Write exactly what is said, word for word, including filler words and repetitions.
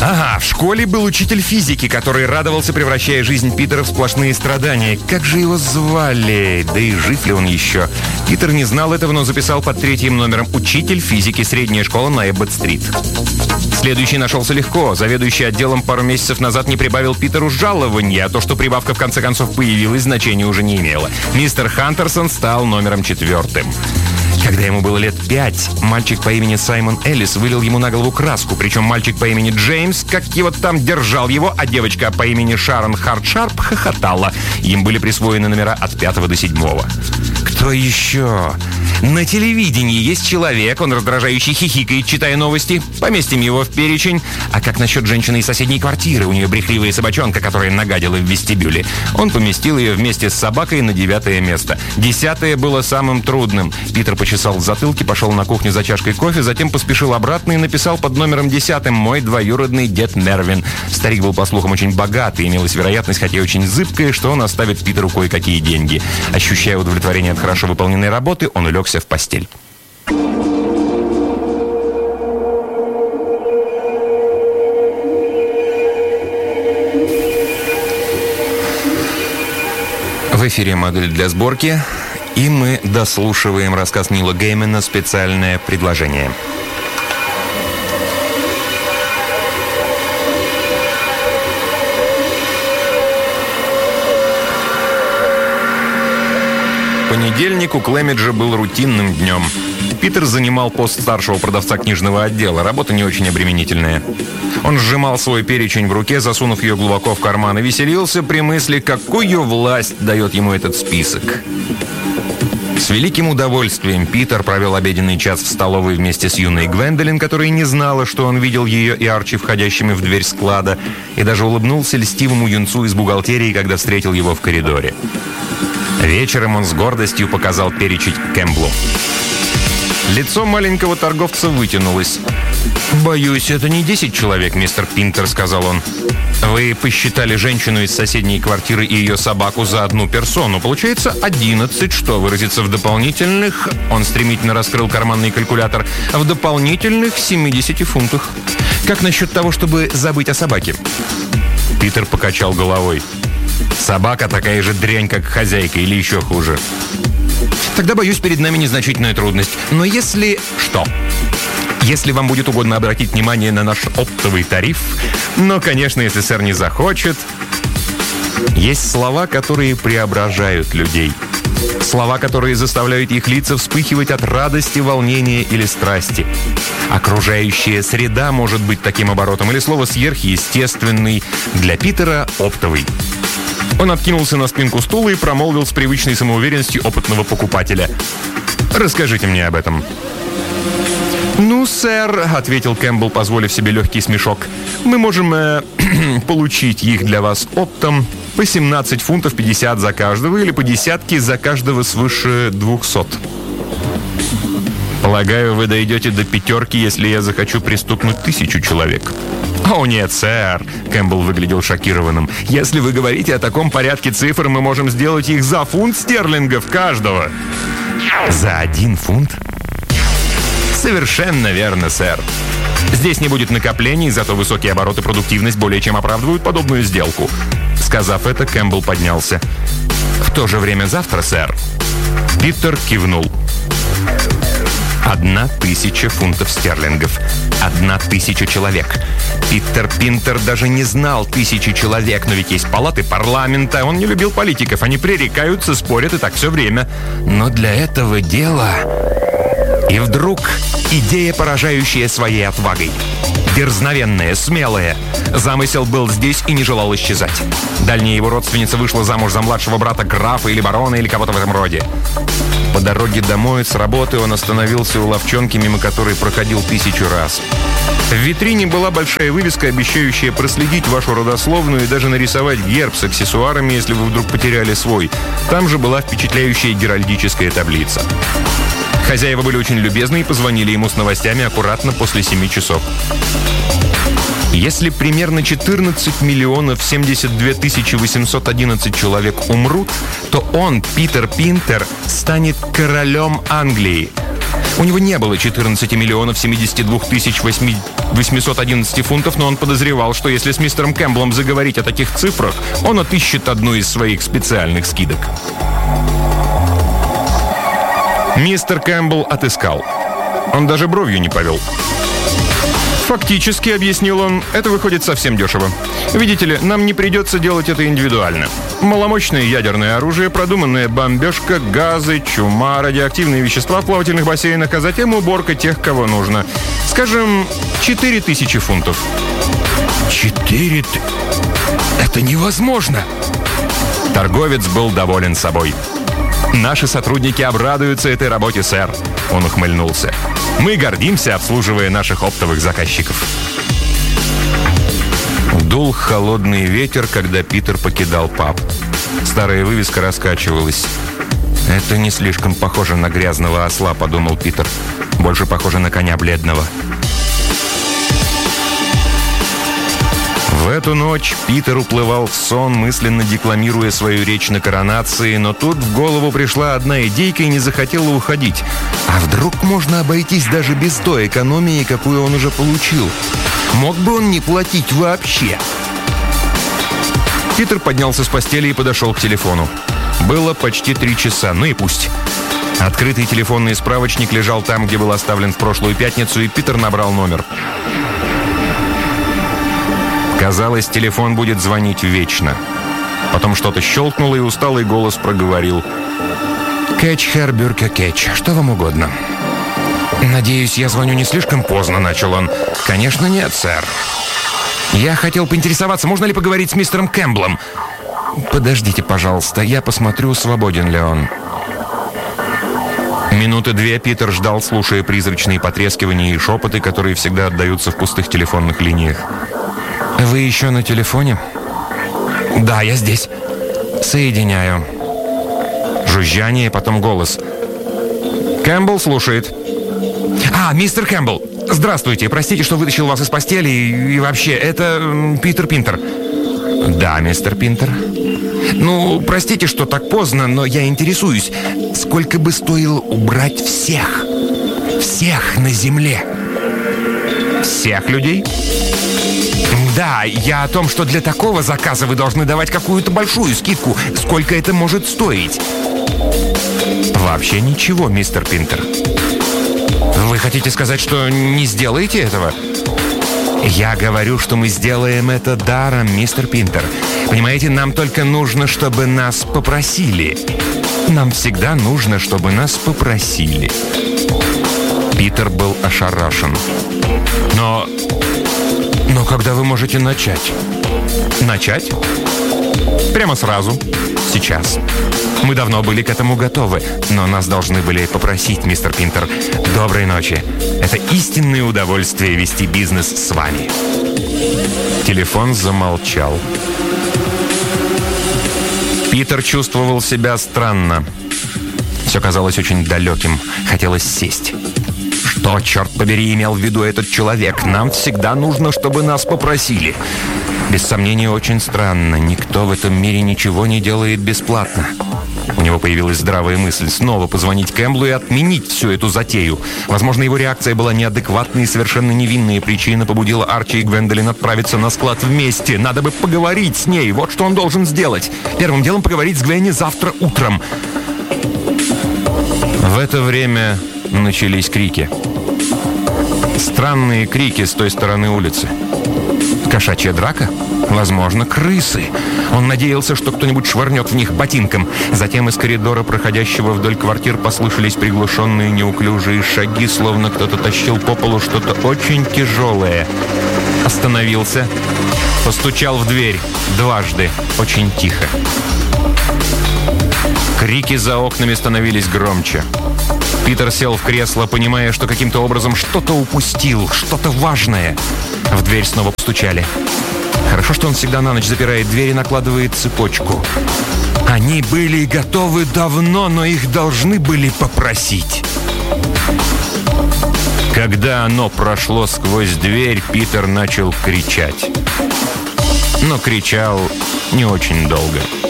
Ага, в школе был учитель физики, который радовался, превращая жизнь Питера в сплошные страдания. Как же его звали? Да и жив ли он еще? Питер не знал этого, но записал под третьим номером «Учитель физики, средняя школа на Эбботт-стрит». Следующий нашелся легко. Заведующий отделом пару месяцев назад не прибавил Питеру жалования, а то, что прибавка в конце концов появилась, значения уже не имела. Мистер Хантерсон стал номером четвертым. Когда ему было лет пять, мальчик по имени Саймон Эллис вылил ему на голову краску. Причем мальчик по имени Джеймс, как его там, держал его, а девочка по имени Шарон Хартшарп хохотала. Им были присвоены номера от пятого до седьмого. Кто еще? На телевидении есть человек, он раздражающий хихикает, читая новости. Поместим его в перечень. А как насчет женщины из соседней квартиры? У нее брехливая собачонка, которая нагадила в вестибюле. Он поместил ее вместе с собакой на девятое место. Десятое было самым трудным. Питер почесал в затылке, пошел на кухню за чашкой кофе, затем поспешил обратно и написал под номером десятым «Мой двоюродный дед Мервин». Старик был, по слухам, очень богатый, имелась вероятность, хотя и очень зыбкая, что он оставит Питеру кое-какие деньги. Ощущая удовлетворение от хорошо выполненной работы, он улегся в постель. В эфире «Модель для сборки», и мы дослушиваем рассказ Нила Геймана «Специальное предложение». Понедельник у Клэмиджа был рутинным днем. Питер занимал пост старшего продавца книжного отдела. Работа не очень обременительная. Он сжимал свой перечень в руке, засунув ее глубоко в карман, и веселился при мысли, какую власть дает ему этот список. С великим удовольствием Питер провел обеденный час в столовой вместе с юной Гвендолин, которая не знала, что он видел ее и Арчи входящими в дверь склада, и даже улыбнулся льстивому юнцу из бухгалтерии, когда встретил его в коридоре. Вечером он с гордостью показал перечень Кэмпбеллу. Лицо маленького торговца вытянулось. «Боюсь, это не десять человек, мистер Пинтер», — сказал он. «Вы посчитали женщину из соседней квартиры и ее собаку за одну персону. Получается одиннадцать, что выразится в дополнительных...» Он стремительно раскрыл карманный калькулятор. «В дополнительных семидесяти фунтах. Как насчет того, чтобы забыть о собаке?» Питер покачал головой. «Собака такая же дрянь, как хозяйка, или еще хуже». «Тогда, боюсь, перед нами незначительная трудность. Но если...» «Что?» «Если вам будет угодно обратить внимание на наш оптовый тариф, но, конечно, если сэр не захочет...» Есть слова, которые преображают людей. Слова, которые заставляют их лица вспыхивать от радости, волнения или страсти. Окружающая среда может быть таким оборотом, или слово «сверхъестественный». Для Питера — оптовый. Он откинулся на спинку стула и промолвил с привычной самоуверенностью опытного покупателя: «Расскажите мне об этом». «Ну, сэр», — ответил Кэмпбелл, позволив себе легкий смешок, «мы можем э, получить их для вас оптом по семнадцать фунтов пятьдесят за каждого или по десятке за каждого свыше двухсот. Полагаю, вы дойдете до пятерки, если я захочу пристукнуть тысячу человек». «О, нет, сэр», — Кэмпбелл выглядел шокированным. «Если вы говорите о таком порядке цифр, мы можем сделать их за фунт стерлингов каждого». «За один фунт?» «Совершенно верно, сэр. Здесь не будет накоплений, зато высокие обороты и продуктивность более чем оправдывают подобную сделку». Сказав это, Кэмпбелл поднялся. «В то же время завтра, сэр». Питер кивнул. Одна тысяча фунтов стерлингов. Одна тысяча человек. Питер Пинтер даже не знал тысячи человек, но ведь есть палаты парламента. Он не любил политиков. Они пререкаются, спорят и так все время. Но для этого дела... И вдруг идея, поражающая своей отвагой. Дерзновенная, смелая. Замысел был здесь и не желал исчезать. Дальняя его родственница вышла замуж за младшего брата графа или барона или кого-то в этом роде. По дороге домой с работы он остановился у лавчонки, мимо которой проходил тысячу раз. В витрине была большая вывеска, обещающая проследить вашу родословную и даже нарисовать герб с аксессуарами, если вы вдруг потеряли свой. Там же была впечатляющая геральдическая таблица. Хозяева были очень любезны и позвонили ему с новостями аккуратно после семи часов. Если примерно четырнадцать миллионов семьдесят две тысячи восемьсот одиннадцать человек умрут, то он, Питер Пинтер, станет королем Англии. У него не было четырнадцати миллионов семидесяти двух тысяч восьмисот одиннадцати фунтов, но он подозревал, что если с мистером Кэмпбеллом заговорить о таких цифрах, он отыщет одну из своих специальных скидок. Мистер Кэмпбелл отыскал. Он даже бровью не повел. «Фактически, — объяснил он, — это выходит совсем дешево. Видите ли, нам не придется делать это индивидуально. Маломощное ядерное оружие, продуманная бомбежка, газы, чума, радиоактивные вещества в плавательных бассейнах, а затем уборка тех, кого нужно. Скажем, четыре тысячи фунтов». «Четыре? Это невозможно!» Торговец был доволен собой. «Наши сотрудники обрадуются этой работе, сэр», — он ухмыльнулся. «Мы гордимся, обслуживая наших оптовых заказчиков». Дул холодный ветер, когда Питер покидал паб. Старая вывеска раскачивалась. «Это не слишком похоже на грязного осла», — подумал Питер. «Больше похоже на коня бледного». В эту ночь Питер уплывал в сон, мысленно декламируя свою речь на коронации, но тут в голову пришла одна идейка и не захотела уходить. А вдруг можно обойтись даже без той экономии, какую он уже получил? Мог бы он не платить вообще? Питер поднялся с постели и подошел к телефону. Было почти три часа, ну и пусть. Открытый телефонный справочник лежал там, где был оставлен в прошлую пятницу, и Питер набрал номер. Казалось, телефон будет звонить вечно. Потом что-то щелкнуло, и усталый голос проговорил: «Кэтч, Херр Бюрке, Кэтч, что вам угодно?» «Надеюсь, я звоню не слишком поздно», — начал он. «Конечно нет, сэр. Я хотел поинтересоваться, можно ли поговорить с мистером Кэмпбеллом?» «Подождите, пожалуйста, я посмотрю, свободен ли он». Минуты две Питер ждал, слушая призрачные потрескивания и шепоты, которые всегда отдаются в пустых телефонных линиях. «Вы еще на телефоне?» «Да, я здесь». «Соединяю». Жужжание, потом голос. «Кэмпбелл слушает». «А, мистер Кэмпбелл, здравствуйте. Простите, что вытащил вас из постели. И, и вообще, это м, Питер Пинтер». «Да, мистер Пинтер». «Ну, простите, что так поздно, но я интересуюсь. Сколько бы стоило убрать всех? Всех на земле?» «Всех людей?» «Да, я о том, что для такого заказа вы должны давать какую-то большую скидку. Сколько это может стоить?» «Вообще ничего, мистер Пинтер». «Вы хотите сказать, что не сделаете этого?» «Я говорю, что мы сделаем это даром, мистер Пинтер. Понимаете, нам только нужно, чтобы нас попросили. Нам всегда нужно, чтобы нас попросили». Питер был ошарашен. «Но... но когда вы можете начать?» «Начать? Прямо сразу. Сейчас. Мы давно были к этому готовы, но нас должны были попросить, мистер Пинтер. Доброй ночи. Это истинное удовольствие вести бизнес с вами». Телефон замолчал. Питер чувствовал себя странно. Все казалось очень далеким. Хотелось сесть. Что, черт побери, имел в виду этот человек? Нам всегда нужно, чтобы нас попросили. Без сомнения, очень странно. Никто в этом мире ничего не делает бесплатно. У него появилась здравая мысль снова позвонить Кэмпбеллу и отменить всю эту затею. Возможно, его реакция была неадекватной и совершенно невинная. Причина побудила Арчи и Гвендолин отправиться на склад вместе. Надо бы поговорить с ней. Вот что он должен сделать. Первым делом поговорить с Гвенни завтра утром. В это время начались крики. Странные крики с той стороны улицы. Кошачья драка? Возможно, крысы. Он надеялся, что кто-нибудь швырнет в них ботинком. Затем из коридора, проходящего вдоль квартир, послышались приглушенные неуклюжие шаги, словно кто-то тащил по полу что-то очень тяжелое. Остановился. Постучал в дверь. Дважды. Очень тихо. Крики за окнами становились громче. Питер сел в кресло, понимая, что каким-то образом что-то упустил, что-то важное. В дверь снова постучали. Хорошо, что он всегда на ночь запирает дверь и накладывает цепочку. Они были готовы давно, но их должны были попросить. Когда оно прошло сквозь дверь, Питер начал кричать. Но кричал не очень долго.